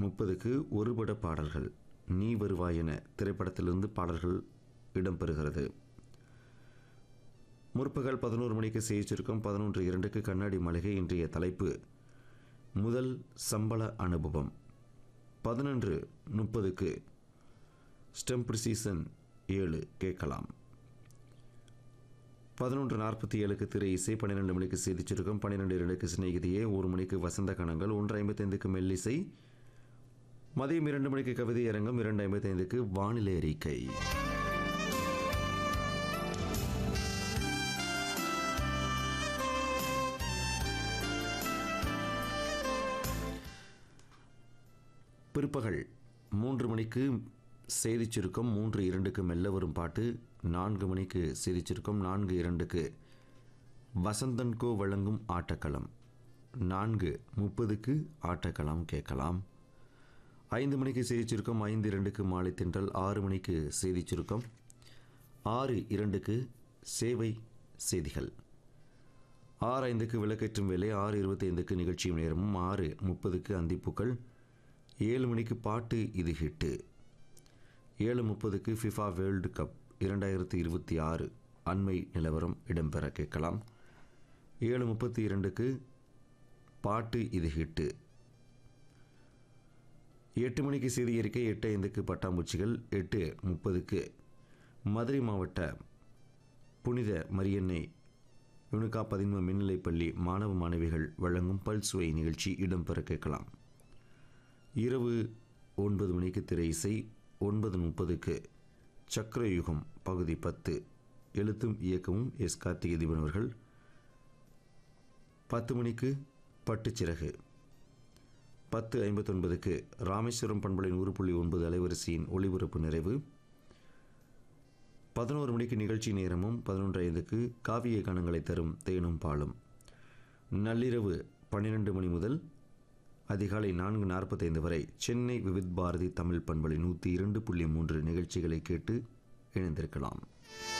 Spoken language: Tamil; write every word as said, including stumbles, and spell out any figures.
முப்பதுக்கு ஒருபட பாடல்கள் நீ வருவாய் என திரைப்படத்திலிருந்து பாடல்கள் இடம்பெறுகிறது. முற்பகல் பதினோரு மணிக்கு செய்திருக்கும் பதினொன்று இரண்டுக்கு கண்ணாடி மளிகை. இன்றைய தலைப்பு முதல் சம்பள அனுபவம். பதினொன்று முப்பதுக்கு ஸ்டெம்பர் சீசன் ஏழு கேட்கலாம். பதினொன்று நாற்பத்தி ஏழுக்கு திரை இசை. பன்னிரெண்டு மணிக்கு செய்திச்சிருக்கும் பன்னிரெண்டு இரண்டுக்கு சிநேகிதியே. ஒரு மணிக்கு வசந்த கணங்கள். ஒன்று ஐம்பத்தைந்துக்கு மெல்லிசை. மதியம் இரண்டு மணிக்கு கவிதை அரங்கம். இரண்டு ஐம்பத்தைந்துக்கு வானிலை அறிக்கை. பிற்பகல் மூன்று மணிக்கு செய்திச் சுருக்கம். மூன்று இரண்டுக்கு மெல்ல வரும் பாட்டு. நான்கு மணிக்கு செய்திச் சுருக்கம். நான்கு இரண்டுக்கு வசந்தன்கோ வழங்கும் ஆட்டக்களம். நான்கு முப்பதுக்கு ஆட்டக்களம் கேட்கலாம். ஐந்து மணிக்கு செய்திச் சுருக்கம். ஐந்து இரண்டுக்கு மாலை தென்றல். ஆறு மணிக்கு செய்திச் சுருக்கம். ஆறு இரண்டுக்கு சேவை செய்திகள். ஆறு ஐந்துக்கு விளக்கேற்றும் வேலை. ஆறு இருபத்தி ஐந்துக்கு நிகழ்ச்சியும் நேரமும். ஆறு முப்பதுக்கு அந்திப்பூக்கள். ஏழு மணிக்கு பாட்டு இது ஹிட்டு. ஏழு முப்பதுக்கு ஃபிஃபா வேர்ல்டு கப் இரண்டாயிரத்தி இருபத்தி ஆறு அண்மை நிலவரம் இடம்பெற கேட்கலாம். ஏழு முப்பத்தி இரண்டுக்கு பாட்டு இது ஹிட்டு. எட்டு மணிக்கு செய்தி அறிக்கை. எட்டு ஐந்துக்கு பட்டாம்பூச்சிகள். எட்டு முப்பதுக்கு மதுரை மாவட்ட புனித மரியன்னை யுனிகா பதின்ம மேல்நிலைப்பள்ளி மாணவ மாணவிகள் வழங்கும் பல்சுவை நிகழ்ச்சி இடம்பெற கேட்கலாம். இரவு ஒன்பது மணிக்கு திரை இசை. ஒன்பது முப்பதுக்கு சக்கரயுகம் பகுதி பத்து. எழுத்தும் இயக்கமும் எஸ் கார்த்திகை தீபன் அவர்கள். பத்து மணிக்கு பட்டுச்சிறகு. பத்து ஐம்பத்தொன்பதுக்கு ராமேஸ்வரம் பண்பலை நூறு புள்ளி ஒன்பது அலைவரிசையின் ஒளிபரப்பு நிறைவு. பதினோரு மணிக்கு நிகழ்ச்சி நேரமும். பதினொன்று ஐந்துக்கு காவிய கணங்களை தரும் தேனும் பாலும். நள்ளிரவு பன்னிரெண்டு மணி முதல் அதிகாலை நான்கு நாற்பத்தைந்து வரை சென்னை விவித் பாரதி தமிழ் பண்பலை நூற்றி இரண்டு புள்ளி மூன்று நிகழ்ச்சிகளை கேட்டு இணைந்திருக்கலாம்.